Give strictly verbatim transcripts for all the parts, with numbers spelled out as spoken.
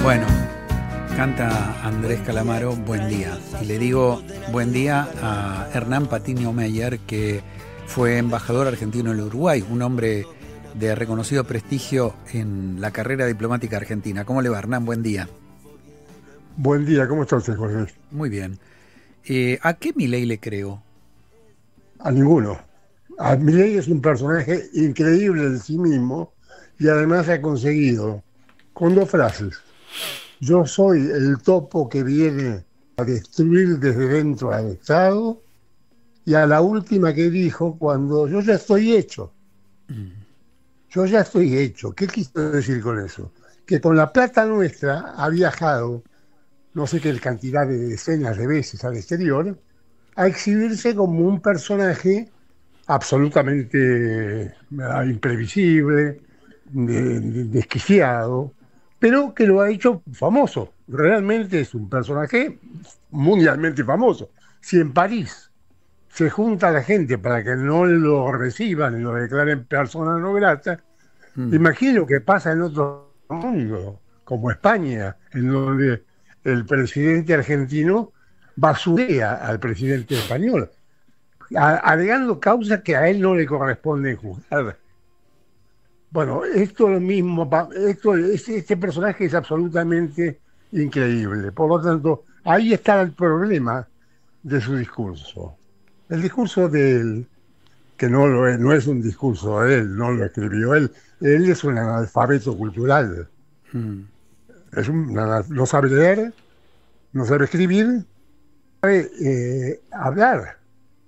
Bueno, canta Andrés Calamaro, Buen Día. Y le digo buen día a Hernán Patiño Meyer, que fue embajador argentino en el Uruguay, un hombre de reconocido prestigio en la carrera diplomática argentina. ¿Cómo le va, Hernán? Buen día. Buen día, ¿cómo está usted, Jorge? Muy bien. Eh, ¿A qué Milei le creo? A ninguno. A Milei es un personaje increíble en sí mismo y además ha conseguido, con dos frases: yo soy el topo que viene a destruir desde dentro al Estado, y a la última que dijo, cuando yo ya estoy hecho. Yo ya estoy hecho. ¿Qué quiso decir con eso? Que con la plata nuestra ha viajado no sé qué cantidad de decenas de veces al exterior a exhibirse como un personaje absolutamente ah, imprevisible, de- de- desquiciado, pero que lo ha hecho famoso. Realmente es un personaje mundialmente famoso. Si en París se junta la gente para que no lo reciban y lo declaren persona no grata, Mm. imagino que pasa en otro mundo, como España, en donde el presidente argentino basurea al presidente español, a- alegando causas que a él no le corresponde juzgar. Bueno, esto es lo mismo, pa- esto, este, este personaje es absolutamente increíble. Por lo tanto, ahí está el problema de su discurso. El discurso de él, que no, lo es, no es un discurso de él, no lo escribió él, él es un analfabeto cultural. Mm. Es un, ana- no sabe leer, no sabe escribir, sabe eh, hablar,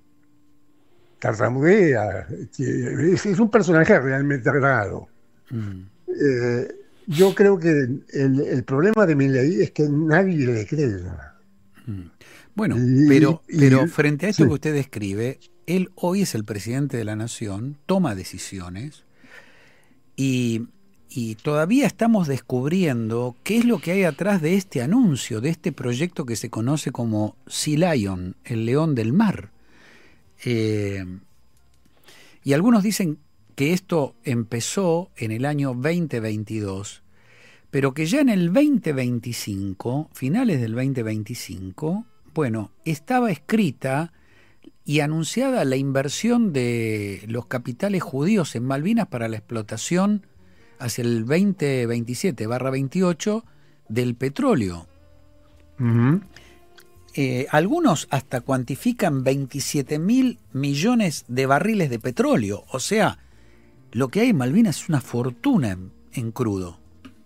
tartamudea. que Es, es un personaje realmente raro. Mm. Eh, yo creo que el, el problema de Milei es que nadie le cree. Mm. Bueno, Y, pero, pero y- frente a esto que sí, usted describe, él hoy es el presidente de la nación, toma decisiones y, y todavía estamos descubriendo qué es lo que hay atrás de este anuncio, de este proyecto que se conoce como Sea Lion, el león del mar. Eh, y algunos dicen que esto empezó en el año veinte veintidós, pero que ya en el veinte veinticinco, finales del veinte veinticinco, bueno, estaba escrita y anunciada la inversión de los capitales judíos en Malvinas para la explotación hacia el veinte veintisiete barra veintiocho del petróleo. ujú. Eh, algunos hasta cuantifican veintisiete mil millones de barriles de petróleo. O sea, lo que hay en Malvinas es una fortuna en, en crudo.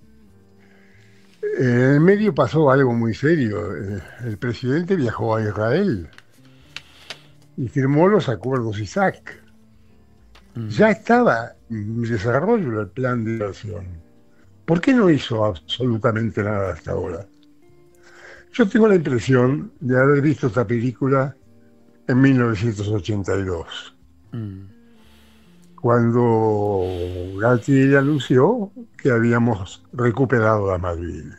En el medio pasó algo muy serio. Eh, El presidente viajó a Israel y firmó los acuerdos Isaac. Mm. Ya estaba en desarrollo el plan de inversión. ¿Por qué no hizo absolutamente nada hasta ahora? Yo tengo la impresión de haber visto esta película en mil novecientos ochenta y dos, Mm. cuando Galtieri anunció que habíamos recuperado la Malvinas.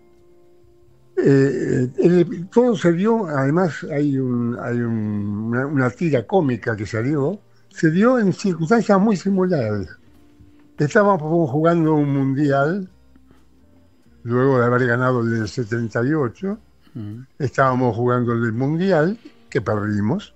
Eh, eh, todo se dio, además hay, un, hay un- una, una tira cómica que salió, se dio en circunstancias muy similares. Estábamos jugando un mundial, luego de haber ganado el del setenta y ocho, Mm. estábamos jugando el del mundial, que perdimos.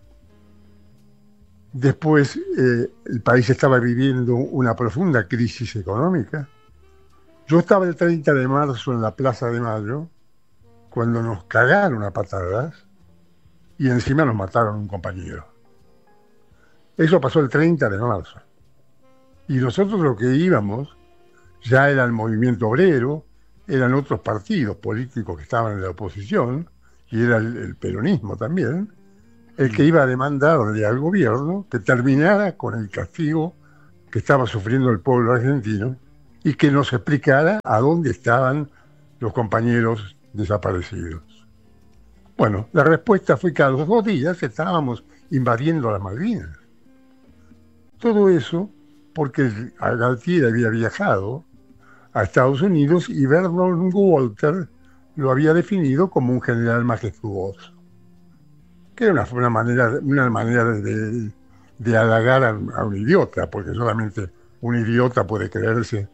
Después eh, el país estaba viviendo una profunda crisis económica. Yo estaba el treinta de marzo en la Plaza de Mayo, cuando nos cagaron a patadas y encima nos mataron un compañero. Eso pasó el treinta de marzo. Y nosotros lo que íbamos ya era el movimiento obrero, eran otros partidos políticos que estaban en la oposición, y era el, el peronismo también, el que iba a demandarle al gobierno que terminara con el castigo que estaba sufriendo el pueblo argentino y que nos explicara a dónde estaban los compañeros desaparecidos. Bueno, la respuesta fue que a los dos días estábamos invadiendo las Malvinas. Todo eso porque Galtieri había viajado a Estados Unidos y Vernon Walter lo había definido como un general majestuoso, que era una, una manera, una manera de, de halagar a, a un idiota, porque solamente un idiota puede creerse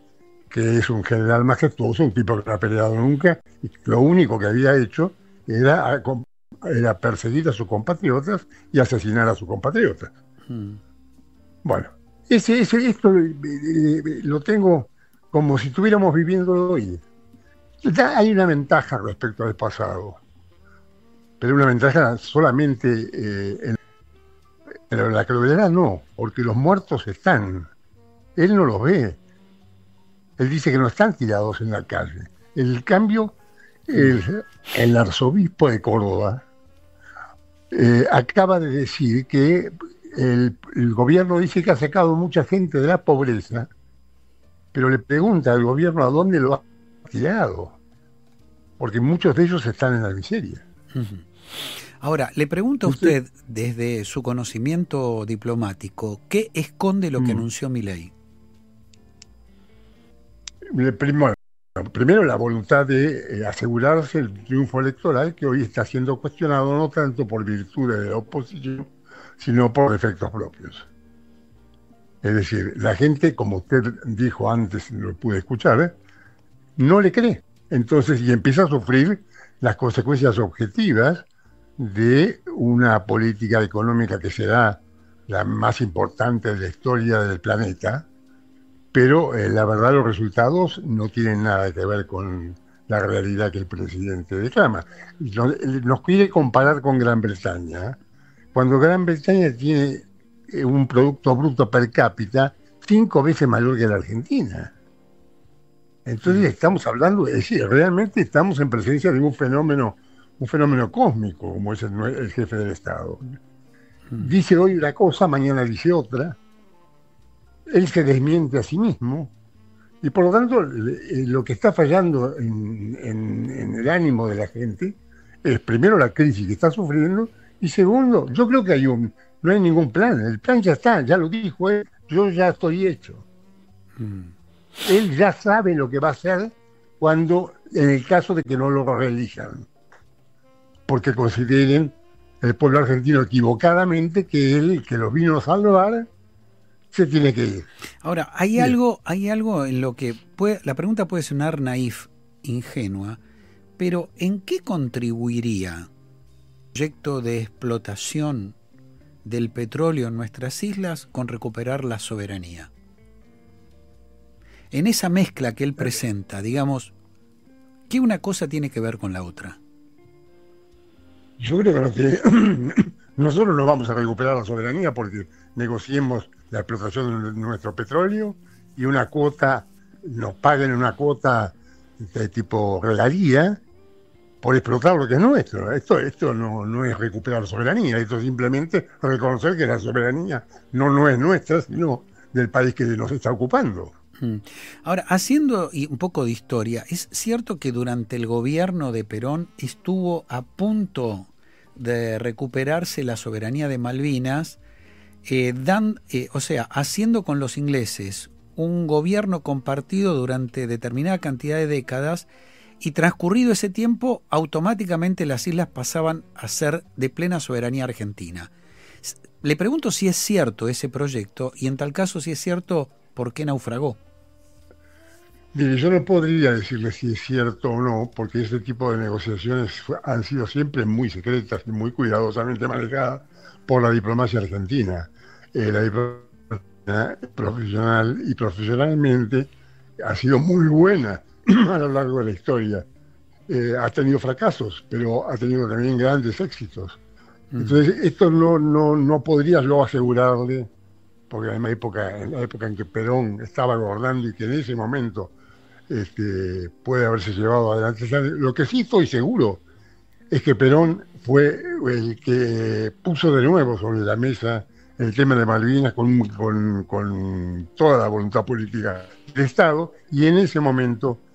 que es un general majestuoso, un tipo que no ha peleado nunca, y lo único que había hecho era, era perseguir a sus compatriotas y asesinar a sus compatriotas. Hmm. Bueno, ese, ese, esto eh, eh, lo tengo como si estuviéramos viviendo hoy. Hay una ventaja respecto al pasado, pero una ventaja solamente eh, en, en la crueldad no, porque los muertos están. Él no los ve. Él dice que no están tirados en la calle. En cambio, el, el arzobispo de Córdoba eh, acaba de decir que el, el gobierno dice que ha sacado mucha gente de la pobreza, pero le pregunta al gobierno a dónde lo ha tirado, porque muchos de ellos están en la miseria. Uh-huh. Ahora, le pregunto a usted, usted, desde su conocimiento diplomático, ¿qué esconde lo que mm. anunció Milei? Primero, primero la voluntad de eh, asegurarse el triunfo electoral, que hoy está siendo cuestionado no tanto por virtud de la oposición, sino por efectos propios. Es decir, la gente, como usted dijo antes, lo pude escuchar, ¿eh? no le cree. Entonces, y empieza a sufrir las consecuencias objetivas de una política económica que será la más importante de la historia del planeta, pero eh, la verdad los resultados no tienen nada que ver con la realidad que el presidente declama. Nos, nos quiere comparar con Gran Bretaña, cuando Gran Bretaña tiene eh, un producto bruto per cápita cinco veces mayor que la Argentina. Entonces estamos hablando, es decir, realmente estamos en presencia de un fenómeno, un fenómeno cósmico, como es el, el jefe del Estado. Dice hoy una cosa, mañana dice otra. Él se desmiente a sí mismo y por lo tanto lo que está fallando en, en, en el ánimo de la gente es primero la crisis que está sufriendo y segundo, yo creo que hay un, no hay ningún plan, el plan ya está, ya lo dijo él, yo ya estoy hecho. Mm. Él ya sabe lo que va a hacer cuando, en el caso de que no lo reelijan, porque consideren el pueblo argentino equivocadamente que él, que los vino a salvar, se tiene que ir. Ahora, hay Bien. algo, hay algo en lo que puede, la pregunta puede sonar naif, ingenua, pero ¿en qué contribuiría el proyecto de explotación del petróleo en nuestras islas con recuperar la soberanía? En esa mezcla que él presenta, digamos, ¿qué una cosa tiene que ver con la otra? Yo creo que nosotros no vamos a recuperar la soberanía porque negociemos la explotación de nuestro petróleo y una cuota, nos paguen una cuota de tipo regalía por explotar lo que es nuestro. Esto, esto no, no es recuperar soberanía, esto es simplemente reconocer que la soberanía no, no es nuestra, sino del país que nos está ocupando. Ahora, haciendo un poco de historia, ¿es cierto que durante el gobierno de Perón estuvo a punto de recuperarse la soberanía de Malvinas, eh, dan, eh, o sea, haciendo con los ingleses un gobierno compartido durante determinada cantidad de décadas y transcurrido ese tiempo, automáticamente las islas pasaban a ser de plena soberanía argentina? Le pregunto si es cierto ese proyecto y en tal caso, si es cierto, ¿por qué naufragó? Mire, yo no podría decirle si es cierto o no, porque ese tipo de negociaciones han sido siempre muy secretas y muy cuidadosamente manejadas por la diplomacia argentina. Eh, la diplomacia profesional y profesionalmente ha sido muy buena a lo largo de la historia. Eh, ha tenido fracasos, pero ha tenido también grandes éxitos. Mm. Entonces, esto no, no, no podría yo asegurarle, porque en la época, en la época en que Perón estaba gobernando y que en ese momento este, puede haberse llevado adelante. Lo que sí estoy seguro es que Perón fue el que puso de nuevo sobre la mesa el tema de Malvinas con, con, con toda la voluntad política del Estado, y en ese momento